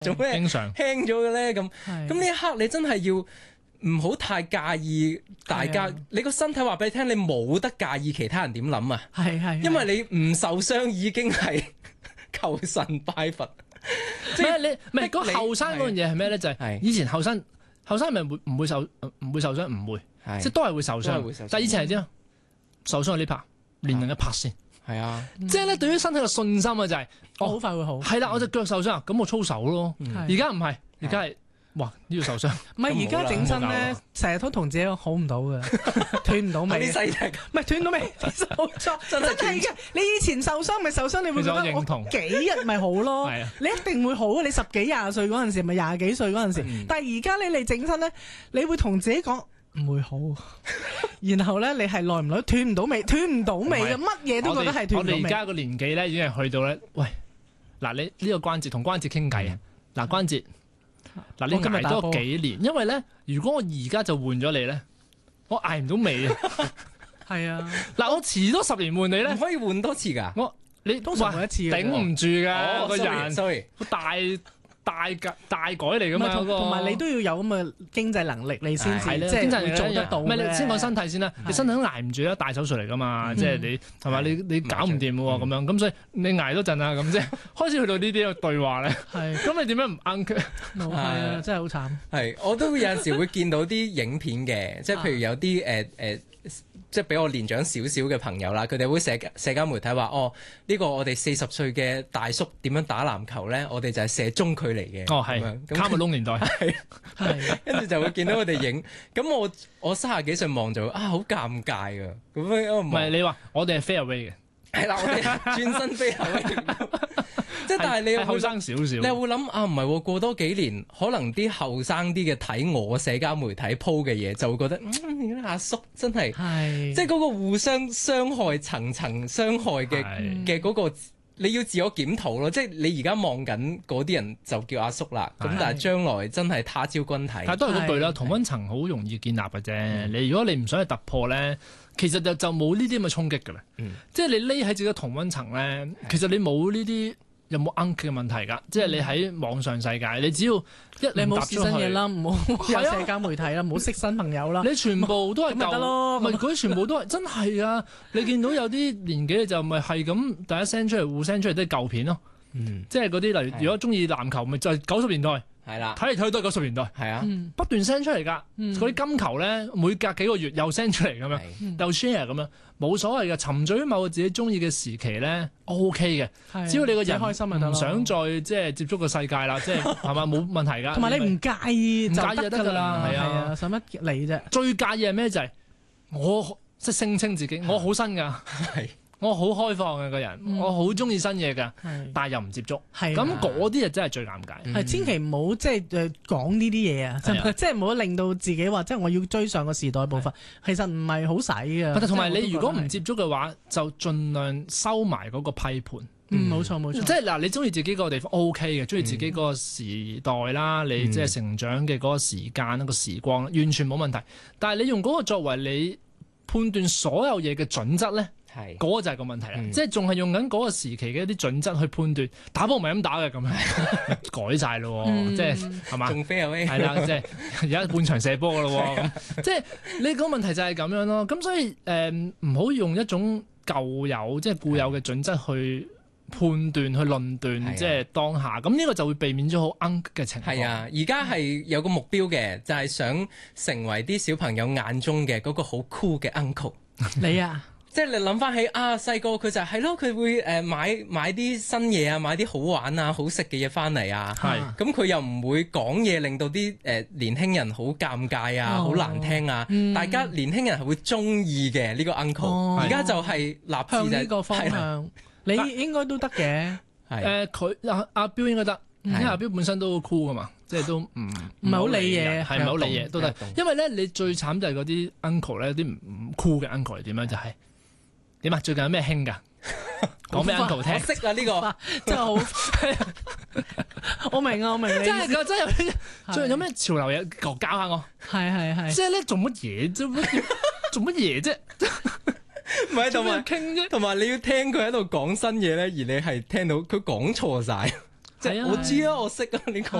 做咩經常輕咗嘅咧？咁呢一刻你真係要唔好太介意大家，你個身體話俾你聽，你冇得介意其他人點諗啊！ 係， 因為你唔受傷已經係求神拜佛。 即係你唔係嗰後生嗰樣嘢係咩咧？就係以前後生係咪唔會受傷？唔會，即係都係會受傷。但係以前係點啊？受傷呢拍，練另一拍先。 係啊， 即係咧，對於身體嘅信心啊，就係我好快會好。 係啦，我隻腳受傷，咁我操手咯。而家唔係，而家係哇呢度受傷。 唔係而家整身咧，成日都同自己好唔到嘅，斷唔到尾。 啲細踢唔係斷到尾，受傷真係嘅。你以前受傷咪受傷，你會覺得我幾日咪好咯？你一定會好。你10幾20歲嗰陣時，咪20幾歲嗰陣時。但係而家你嚟整身咧，你會同自己講唔會好。然後咧，你係耐唔耐斷唔到尾，斷唔到尾嘅，乜嘢都覺得係斷唔到尾。 我哋而家個年紀咧，已經係去到咧，喂，嗱你呢個關節同關節傾偈啊，嗱關節，嗱你捱多幾年，因為咧，如果我而家就換咗你咧，我捱唔到尾啊。 係啊， 嗱我遲多10年換你咧， 唔可以換多次㗎。 你通常換一次， 頂唔住㗎個人。 sorry， 大改嚟噶嘛， 同埋你都要有咁嘅經濟能力，你先至即係會做得到。 唔係你先講身體先啦，你身體都捱唔住啦，大手術嚟噶嘛，即係你係嘛？你搞唔掂喎咁樣，咁所以你捱多陣啊咁即係開始去到呢啲嘅對話咧。係，咁你點樣唔啱佢？ 係啊，真係好慘。 係，我都有陣時會見到啲影片嘅，即係譬如有啲即係比我年長少少嘅朋友啦，佢哋會社交媒體話呢個我哋40歲嘅大叔點樣打籃球咧？我哋就係射中距離嘅。 係卡麥隆年代係， 跟住就會見到佢哋影。咁我30幾歲望就好尷尬㗎。咁樣唔係你話我哋係 fairway 嘅， 係啦，我哋轉身 fairway。即係但係你後生少少， 你會諗唔係喎，過多幾年可能啲後生啲嘅睇我社交媒體 po 嘅嘢，就會覺得阿叔真係，即係嗰個互相傷害、層層傷害嘅嗰個，你要自我檢討咯。即係你而家望緊嗰啲人就叫阿叔啦，咁但係將來真係他朝君體。 但係都係嗰句啦，同溫層好容易建立嘅啫。你如果你唔想去突破咧，其實就冇呢啲咁嘅衝擊㗎啦。即係你匿喺自己嘅同溫層咧，其實你冇呢啲。有冇 uncle 嘅問題㗎？即係你喺網上世界，你只要你冇試新嘢啦，唔好有社交媒體啦，唔好識新朋友啦。 你全部都係咪得咯？ 唔係嗰啲全部都係真係啊！你見到有啲年紀就咪係咁，大家 send 出嚟互 send 出嚟都係舊片咯。即係嗰啲例如，如果中意籃球，咪就係90年代。係啦，睇嚟睇去都係90年代。係啊，不斷 send 出嚟㗎。嗰啲金球咧，每隔幾個月又 send 出嚟咁樣，又 share 咁樣，冇所謂嘅。沉醉於某個自己中意嘅時期咧 ，OK 嘅。只要你個人開心唔想再即係接觸個世界啦，即係係嘛冇問題㗎。同埋你唔介意就得㗎啦。係啊，使乜理啫？最介意係咩？就係我即係聲稱自己我好新㗎。我好開放嘅個人，我好中意新嘢㗎，但係又唔接觸，咁嗰啲就真係最尷尬。 係千祈唔好即係講呢啲嘢啊，即係唔好令到自己話即係我要追上個時代步伐，其實唔係好使㗎。 同埋你如果唔接觸嘅話，就盡量收埋嗰個批判。 冇錯冇錯。 即係嗱，你中意自己個地方 OK 嘅，中意自己個時代啦，你即係成長嘅嗰個時間個時光，完全冇問題。但係你用嗰個作為你判斷所有嘢嘅準則咧？嗰個就係個問題啦，即係仲係用緊嗰個時期嘅一啲準則去判斷打波唔係咁打嘅咁樣，改晒咯，即係係嘛？仲飛係係啦，即係而家半場射波噶咯，即係你個問題就係咁樣咯。咁所以唔好用一種舊有即係固有嘅準則去判斷去論斷，即係當下。咁呢個就會避免咗好 uncle 嘅情況。係啊，而家係有個目標嘅，就係想成為啲小朋友眼中嘅嗰個好 cool 嘅 uncle。 你啊？ 即係你諗翻起細個佢就係咯，佢會買啲新嘢啊，買啲好玩啊、好食嘅嘢翻嚟啊。咁佢又唔會講嘢，令到啲年輕人好尷尬啊、好難聽啊。大家年輕人係會中意嘅呢個 uncle。而家就係立志向呢個方向，你應該都得嘅。 佢阿彪應該得，因為阿彪本身都 cool 噶嘛，即係都唔係好理嘢， 係唔係好理嘢都得。因為咧，你最慘就係嗰啲 uncle 咧，啲唔 cool 嘅 uncle 係點樣就係。點啊？最近有咩興㗎？講俾 uncle 聽。我識啦呢個， 真係好。我明啊，我明你。 真係㗎，真係最近有咩潮流嘢教下我。 係。 即係咧，做乜嘢啫？做乜嘢啫？ 唔係同埋傾啫，同埋你要聽佢喺度講新嘢咧，而你係聽到佢講錯晒。 即係我知啊，我識啊呢個。